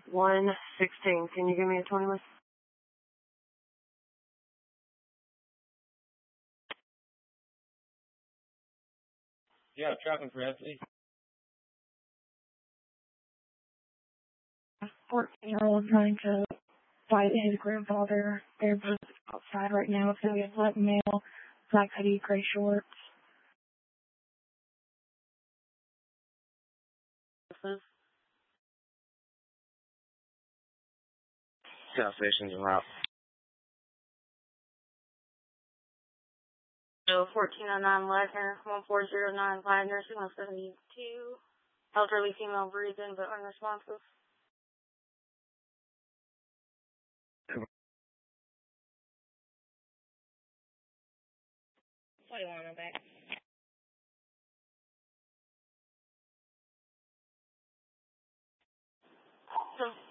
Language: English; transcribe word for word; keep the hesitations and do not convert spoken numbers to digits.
one sixteen. Can you give me a twenty list? Yeah, traffic for Anthony. fourteen-year-old trying to fight his grandfather. They're both outside right now. So we have black male, black hoodie, gray shorts. South Station's en route. So fourteen oh nine Wagner, one four zero nine Wagner, signal seventy-two. Elderly female breathing but unresponsive. What do you want to know back? So